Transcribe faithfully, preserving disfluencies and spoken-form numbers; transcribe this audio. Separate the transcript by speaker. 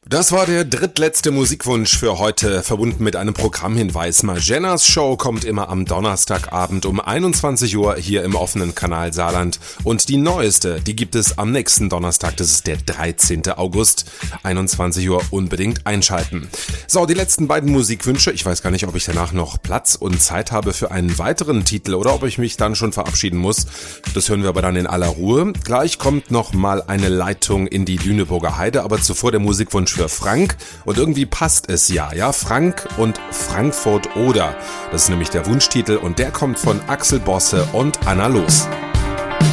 Speaker 1: Das war der drittletzte Musikwunsch für heute, verbunden mit einem Programmhinweis. Magenas Show kommt immer am Donnerstagabend um einundzwanzig Uhr hier im offenen Kanal Saarland. Und die neueste, die gibt es am nächsten Donnerstag, das ist der dreizehnten August, einundzwanzig Uhr, unbedingt einschalten. So, die letzten beiden Musikwünsche, ich weiß gar nicht, ob ich danach noch Platz und Zeit habe für einen weiteren Titel oder ob ich mich dann schon verabschieden muss. Das hören wir aber dann in aller Ruhe. Gleich kommt noch mal eine Leitung in die Lüneburger Heide, aber zuvor der Musikwunsch für Frank, und irgendwie passt es ja, ja, Frank und Frankfurt Oder. Das ist nämlich der Wunschtitel und der kommt von Axel Bosse und Anna Loos.